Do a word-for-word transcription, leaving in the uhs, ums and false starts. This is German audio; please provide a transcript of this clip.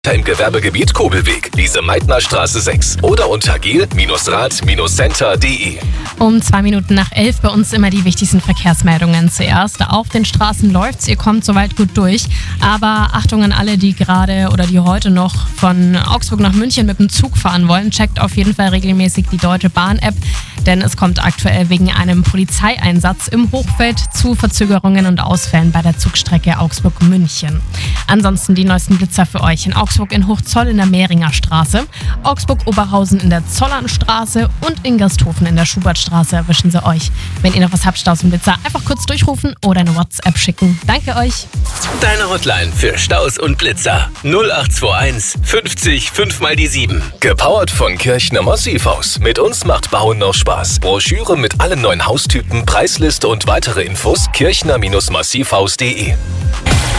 im Gewerbegebiet Kobelweg, Lise-Meitner-Straße sechs oder unter gel Rad Center punkt de. Um zwei Minuten nach elf bei uns immer die wichtigsten Verkehrsmeldungen zuerst. Auf den Straßen läuft's, ihr kommt soweit gut durch. Aber Achtung an alle, die gerade oder die heute noch von Augsburg nach München mit dem Zug fahren wollen. Checkt auf jeden Fall regelmäßig die Deutsche Bahn-App, denn es kommt aktuell wegen einem Polizeieinsatz im Hochfeld zu Verzögerungen und Ausfällen bei der Zugstrecke Augsburg-München. Ansonsten die neuesten Blitzer für euch in Augsburg in Hochzoll in der Mehringer Straße, Augsburg-Oberhausen in der Zollernstraße und in Gersthofen in der Schubertstraße erwischen sie euch. Wenn ihr noch was habt, Staus und Blitzer, einfach kurz durchrufen oder eine WhatsApp schicken. Danke euch. Deine Hotline für Staus und Blitzer null acht zwei eins fünfzig fünf mal die sieben. Gepowert von Kirchner Massivhaus. Mit uns macht Bauen noch Spaß. Broschüre mit allen neuen Haustypen, Preisliste und weitere Infos kirchner Massivhaus punkt de.